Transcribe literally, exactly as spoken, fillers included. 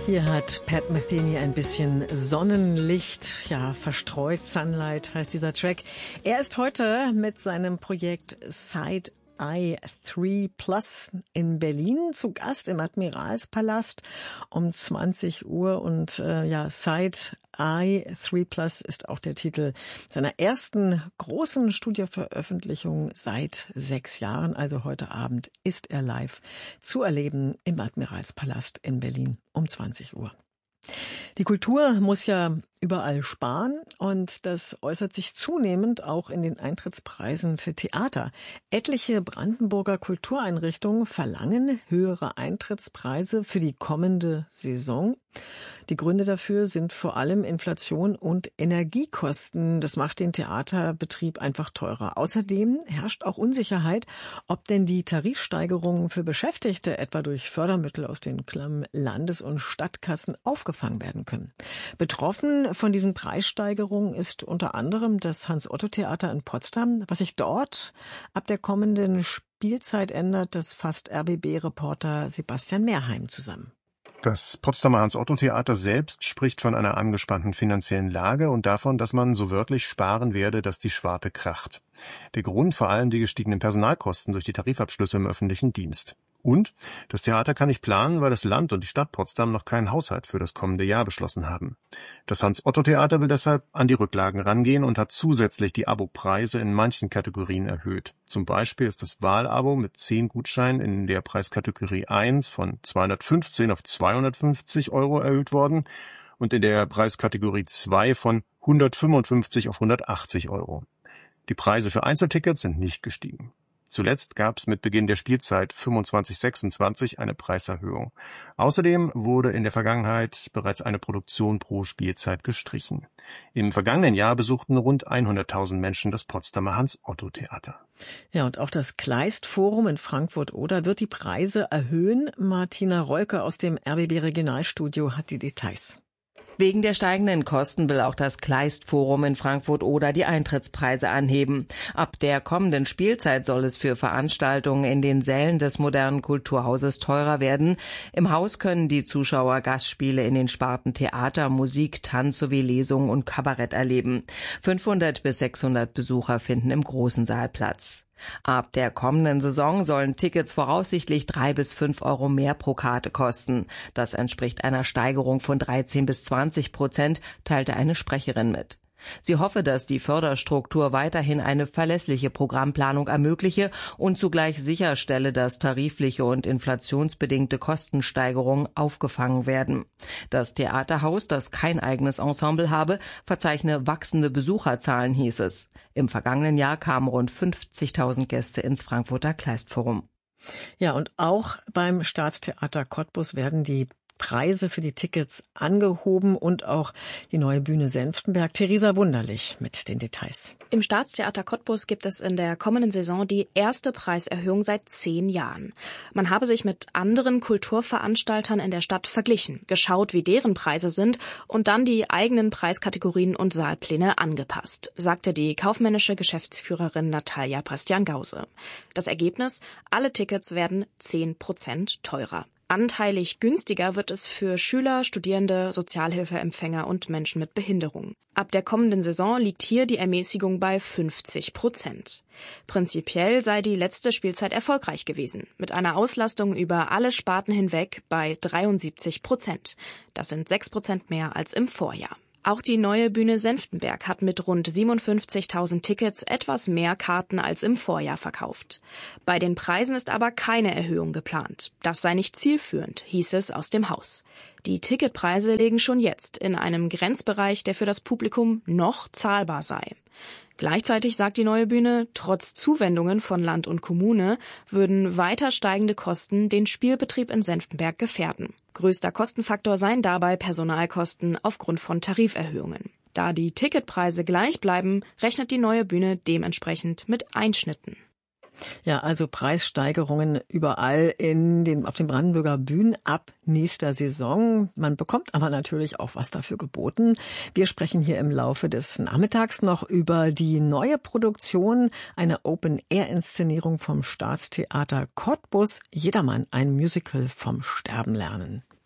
Hier hat Pat Metheny ein bisschen Sonnenlicht, ja, verstreut, Sunlight heißt dieser Track. Er ist heute mit seinem Projekt Side Eye drei Plus in Berlin zu Gast im Admiralspalast um zwanzig Uhr und äh, ja, Side Eye drei Plus ist auch der Titel seiner ersten großen Studioveröffentlichung seit sechs Jahren. Also heute Abend ist er live zu erleben im Admiralspalast in Berlin um zwanzig Uhr. Die Kultur muss ja überall sparen und das äußert sich zunehmend auch in den Eintrittspreisen für Theater. Etliche Brandenburger Kultureinrichtungen verlangen höhere Eintrittspreise für die kommende Saison. Die Gründe dafür sind vor allem Inflation und Energiekosten. Das macht den Theaterbetrieb einfach teurer. Außerdem herrscht auch Unsicherheit, ob denn die Tarifsteigerungen für Beschäftigte etwa durch Fördermittel aus den Landes- und Stadtkassen aufgefangen werden können. Betroffen von diesen Preissteigerungen ist unter anderem das Hans-Otto-Theater in Potsdam. Was sich dort ab der kommenden Spielzeit ändert, das fasst R B B-Reporter Sebastian Mehrheim zusammen. Das Potsdamer Hans-Otto-Theater selbst spricht von einer angespannten finanziellen Lage und davon, dass man so wörtlich sparen werde, dass die Schwarte kracht. Der Grund vor allem die gestiegenen Personalkosten durch die Tarifabschlüsse im öffentlichen Dienst. Und das Theater kann nicht planen, weil das Land und die Stadt Potsdam noch keinen Haushalt für das kommende Jahr beschlossen haben. Das Hans-Otto-Theater will deshalb an die Rücklagen rangehen und hat zusätzlich die Abopreise in manchen Kategorien erhöht. Zum Beispiel ist das Wahlabo mit zehn Gutscheinen in der Preiskategorie eins von zweihundertfünfzehn auf zweihundertfünfzig Euro erhöht worden und in der Preiskategorie zwei von hundertfünfundfünfzig auf hundertachtzig Euro. Die Preise für Einzeltickets sind nicht gestiegen. Zuletzt gab es mit Beginn der Spielzeit fünfundzwanzig sechsundzwanzig eine Preiserhöhung. Außerdem wurde in der Vergangenheit bereits eine Produktion pro Spielzeit gestrichen. Im vergangenen Jahr besuchten rund hunderttausend Menschen das Potsdamer Hans-Otto-Theater. Ja, und auch das Kleist-Forum in Frankfurt-Oder wird die Preise erhöhen. Martina Rolke aus dem R B B-Regionalstudio hat die Details. Wegen der steigenden Kosten will auch das Kleist-Forum in Frankfurt-Oder die Eintrittspreise anheben. Ab der kommenden Spielzeit soll es für Veranstaltungen in den Sälen des modernen Kulturhauses teurer werden. Im Haus können die Zuschauer Gastspiele in den Sparten Theater, Musik, Tanz sowie Lesungen und Kabarett erleben. fünfhundert bis sechshundert Besucher finden im großen Saal Platz. Ab der kommenden Saison sollen Tickets voraussichtlich drei bis fünf Euro mehr pro Karte kosten. Das entspricht einer Steigerung von dreizehn bis zwanzig Prozent, teilte eine Sprecherin mit. Sie hoffe, dass die Förderstruktur weiterhin eine verlässliche Programmplanung ermögliche und zugleich sicherstelle, dass tarifliche und inflationsbedingte Kostensteigerungen aufgefangen werden. Das Theaterhaus, das kein eigenes Ensemble habe, verzeichne wachsende Besucherzahlen, hieß es. Im vergangenen Jahr kamen rund fünfzigtausend Gäste ins Frankfurter Kleist-Forum. Ja, und auch beim Staatstheater Cottbus werden die Preise für die Tickets angehoben und auch die neue Bühne Senftenberg. Theresa Wunderlich mit den Details. Im Staatstheater Cottbus gibt es in der kommenden Saison die erste Preiserhöhung seit zehn Jahren. Man habe sich mit anderen Kulturveranstaltern in der Stadt verglichen, geschaut, wie deren Preise sind und dann die eigenen Preiskategorien und Saalpläne angepasst, sagte die kaufmännische Geschäftsführerin Natalia Bastian-Gause. Das Ergebnis? Alle Tickets werden zehn Prozent teurer. Anteilig günstiger wird es für Schüler, Studierende, Sozialhilfeempfänger und Menschen mit Behinderung. Ab der kommenden Saison liegt hier die Ermäßigung bei fünfzig Prozent. Prinzipiell sei die letzte Spielzeit erfolgreich gewesen, mit einer Auslastung über alle Sparten hinweg bei dreiundsiebzig Prozent. Das sind sechs Prozent mehr als im Vorjahr. Auch die neue Bühne Senftenberg hat mit rund siebenundfünfzigtausend Tickets etwas mehr Karten als im Vorjahr verkauft. Bei den Preisen ist aber keine Erhöhung geplant. Das sei nicht zielführend, hieß es aus dem Haus. Die Ticketpreise liegen schon jetzt in einem Grenzbereich, der für das Publikum noch zahlbar sei. Gleichzeitig sagt die neue Bühne, trotz Zuwendungen von Land und Kommune würden weiter steigende Kosten den Spielbetrieb in Senftenberg gefährden. Größter Kostenfaktor seien dabei Personalkosten aufgrund von Tariferhöhungen. Da die Ticketpreise gleich bleiben, rechnet die neue Bühne dementsprechend mit Einschnitten. Ja, also Preissteigerungen überall in den, auf den Brandenburger Bühnen ab nächster Saison. Man bekommt aber natürlich auch was dafür geboten. Wir sprechen hier im Laufe des Nachmittags noch über die neue Produktion, eine Open-Air-Inszenierung vom Staatstheater Cottbus. Jedermann, ein Musical vom Sterben lernen.